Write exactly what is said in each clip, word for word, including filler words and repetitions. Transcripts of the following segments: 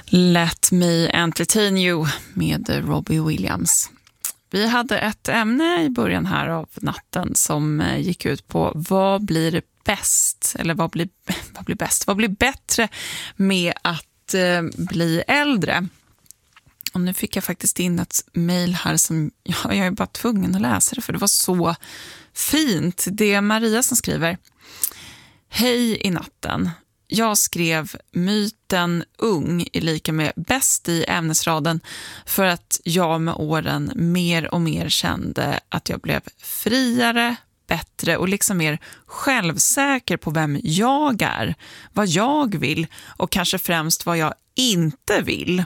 Let me entertain you med Robbie Williams. Vi hade ett ämne i början här av natten som gick ut på vad blir bäst, eller vad blir, vad blir bäst, vad blir bättre med att eh, bli äldre. Och nu fick jag faktiskt in ett mejl här som ja, jag är bara tvungen att läsa det för det var så fint. Det är Maria som skriver: Hej i natten. Jag skrev myten ung i lika med bäst i ämnesraden för att jag med åren mer och mer kände att jag blev friare, bättre och liksom mer självsäker på vem jag är, vad jag vill och kanske främst vad jag inte vill.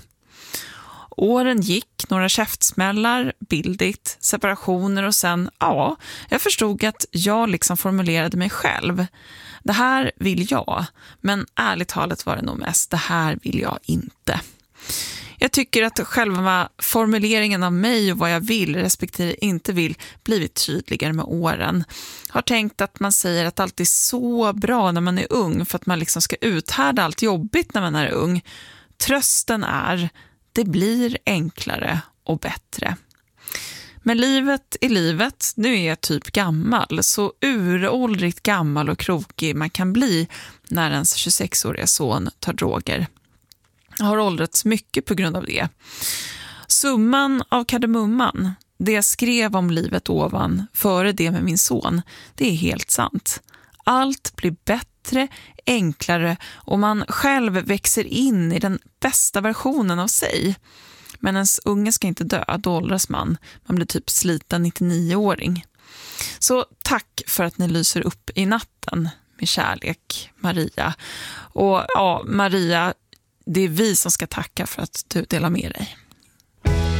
Åren gick, några käftsmällar, bildigt, separationer och sen, ja, jag förstod att jag liksom formulerade mig själv. Det här vill jag, men ärligt talat var det nog mest, det här vill jag inte. Jag tycker att själva formuleringen av mig och vad jag vill respektive inte vill blivit tydligare med åren. Har tänkt att man säger att allt är så bra när man är ung för att man liksom ska uthärda allt jobbigt när man är ung. Trösten är, det blir enklare och bättre. Men livet är livet, nu är jag typ gammal, så uråldrigt gammal och krokig man kan bli när ens tjugosexåriga son tar droger. Jag har åldrats mycket på grund av det. Summan av kardemumman, det jag skrev om livet ovan före det med min son, det är helt sant. Allt blir bättre, enklare och man själv växer in i den bästa versionen av sig. Men ens unge ska inte dö, då åldras man. Man blir typ sliten nittionio-åring. Så tack för att ni lyser upp i natten med kärlek, Maria. Och ja, Maria, det är vi som ska tacka för att du delar med dig.